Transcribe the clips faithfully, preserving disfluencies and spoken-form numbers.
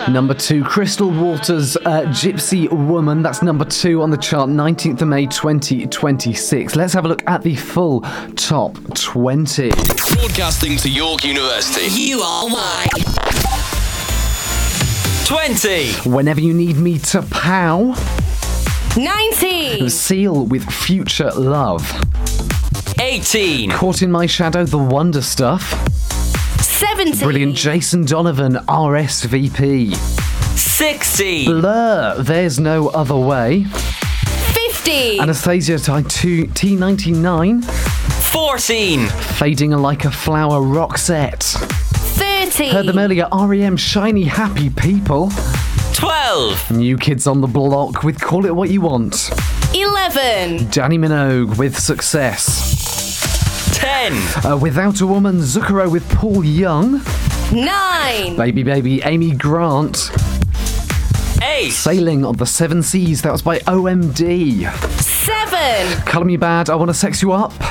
Number two, Crystal Waters, uh, Gypsy Woman. That's number two on the chart, nineteenth of May twenty twenty-six. Let's have a look at the full top twenty. Broadcasting to York University. You are why. twenty. Whenever You Need Me to Pow. nineteen. Seal with Future Love. eighteen. Caught in My Shadow, The Wonder Stuff. seventeen. Brilliant Jason Donovan, R S V P. sixteen. Blur, There's No Other Way. fifty. Anastasia T ninety-nine. fourteen. Fading Like a Flower, Roxette. thirty. Heard them earlier, R E M, Shiny Happy People. twelve. New Kids on the Block with Call It What You Want. eleven. Danny Minogue with Success. ten. Uh, Without a Woman, Zucchero with Paul Young. nine. Baby Baby, Amy Grant. eight. Sailing on the Seven Seas, that was by O M D. seven. Colour Me Bad, I Wanna Sex You Up.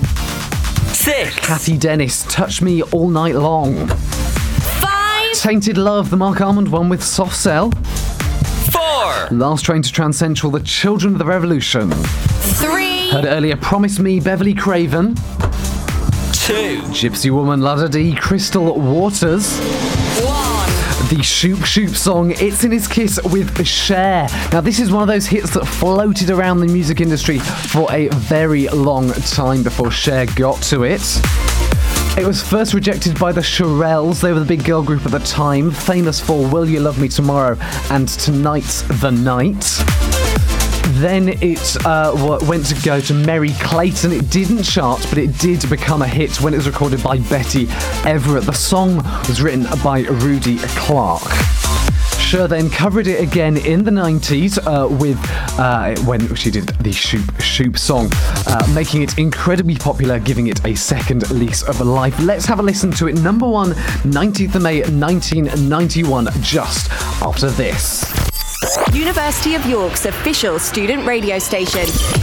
six. Kathy Dennis, Touch Me All Night Long. five. Tainted Love, the Mark Almond one with Soft Cell. four. Last Train to Transcentral, The Children of the Revolution. three. Heard it earlier, Promise Me, Beverly Craven. two. Gypsy Woman, Lada D, Crystal Waters. one. The Shoop Shoop song, It's in His Kiss with Cher. Now, this is one of those hits that floated around the music industry for a very long time before Cher got to it. It was first rejected by the Shirelles. They were the big girl group at the time, famous for Will You Love Me Tomorrow and Tonight's the Night. Then it uh, went to go to Mary Clayton. It didn't chart, but it did become a hit when it was recorded by Betty Everett. The song was written by Rudy Clark. Cher then covered it again in the nineties uh, with uh, when she did the Shoop Shoop song, uh, making it incredibly popular, giving it a second lease of life. Let's have a listen to it. Number one, nineteenth of May nineteen ninety-one, just after this. University of York's official student radio station.